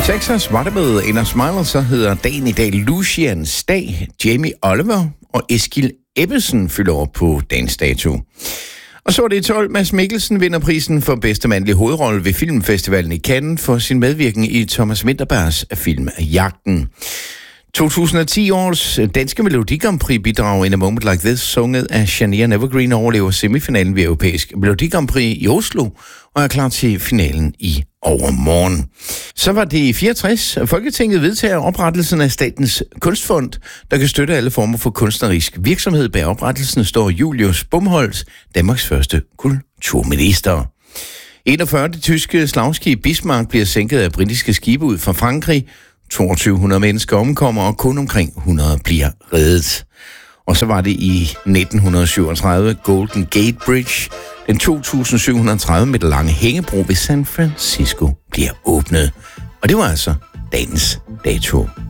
Texas var det med Inner Smile, så hedder dagen i dag Lucians dag. Jamie Oliver og Eskil Ebbesen fylder op på dagens dato. Og så er det i 12. Mads Mikkelsen vinder prisen for bedste mandlige hovedrolle ved Filmfestivalen i Cannes for sin medvirken i Thomas Vinterbergs film Jagten. 2010-års danske Melodi Grand Prix bidrag In a Moment Like This, sunget af Shania Nevergreen, overlever semifinalen ved Europæisk Melodi Grand Prix i Oslo og er klar til finalen i overmorgen. Så var det i 64. Folketinget vedtager oprettelsen af Statens Kunstfond, der kan støtte alle former for kunstnerisk virksomhed. Bag oprettelsen står Julius Bomholt, Danmarks første kulturminister. 41. Det tyske slagskib Bismarck bliver sænket af britiske skibe ud fra Frankrig. 2200 mennesker omkommer, og kun omkring 100 bliver reddet. Og så var det i 1937 Golden Gate Bridge, den 2730 meter lange hængebro ved San Francisco, bliver åbnet. Og det var altså dagens dato.